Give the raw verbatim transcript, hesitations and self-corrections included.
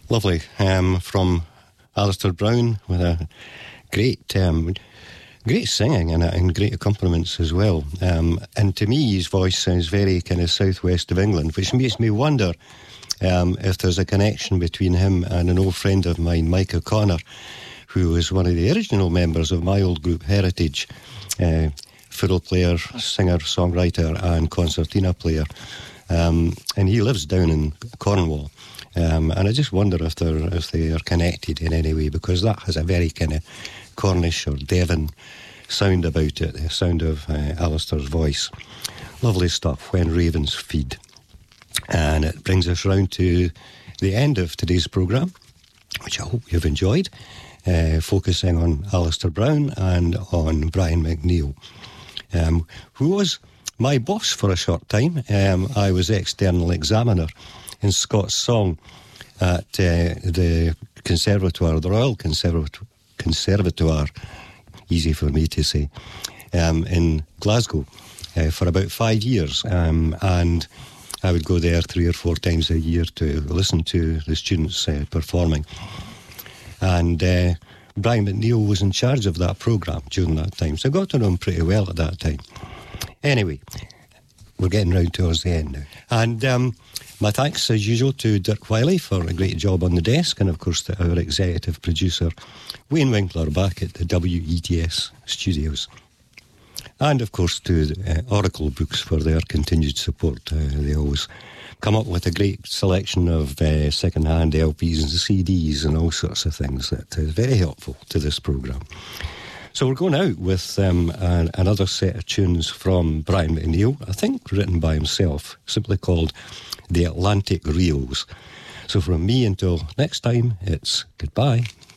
Lovely. Um, from Alistair Brown with a great, um, great singing and, and great accompaniments as well. Um, and to me, his voice sounds very kind of southwest of England, which makes me wonder um, if there's a connection between him and an old friend of mine, Mike O'Connor, who was one of the original members of my old group Heritage, uh, fiddle player, singer, songwriter, and concertina player. Um, and he lives down in Cornwall. Um, and I just wonder if they're if they are connected in any way, because that has a very kind of Cornish or Devon sound about it, the sound of uh, Alistair's voice. Lovely stuff, When Ravens Feed. And it brings us round to the end of today's programme, which I hope you've enjoyed, uh, focusing on Alistair Brown and on Brian McNeill, um, who was my boss for a short time. Um, I was external examiner in Scots Song at uh, the Conservatoire, the Royal Conservat- Conservatoire, easy for me to say, um, in Glasgow uh, for about five years. Um, and I would go there three or four times a year to listen to the students uh, performing. And uh, Brian McNeill was in charge of that programme during that time, so I got to know him pretty well at that time. Anyway, we're getting round towards the end now. And um, my thanks, as usual, to Dirk Wiley for a great job on the desk, and of course to our executive producer, Wayne Winkler, back at the W E T S studios. And of course to uh, Oracle Books for their continued support. Uh, they always come up with a great selection of uh, second-hand L Ps and C Ds and all sorts of things that is very helpful to this programme. So we're going out with um, an, another set of tunes from Brian McNeill, I think written by himself, simply called The Atlantic Reels. So from me until next time, it's goodbye.